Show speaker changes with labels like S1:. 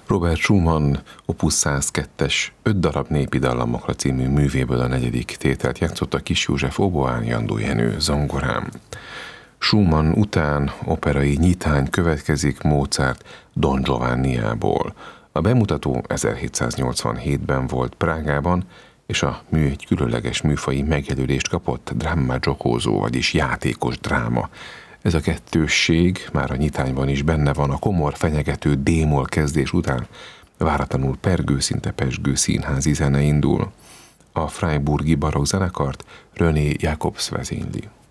S1: Robert Schumann Opus 102-es 5 darab népi dallamokra című művéből a 4. tételt játszotta Kis József oboán, Jandó Jenő zongorán. Schumann után operai nyitány következik Mozart Don Giovanniából. A bemutató 1787-ben volt Prágában, és a mű egy különleges műfaji megjelölést kapott, dramma giocoso, vagyis játékos dráma. Ez a kettősség már a nyitányban is benne van, a komor, fenyegető d-moll kezdés után váratlanul pergő, szinte pezsgő színházi zene indul. A Freiburgi barokk zenekart René Jacobs vezényli.